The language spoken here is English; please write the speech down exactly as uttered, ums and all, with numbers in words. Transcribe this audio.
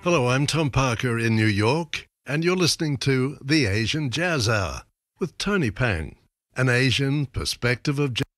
Hello, I'm Tom Parker in New York, and you're listening to The Asian Jazz Hour with Tony Pang, an Asian perspective of jazz.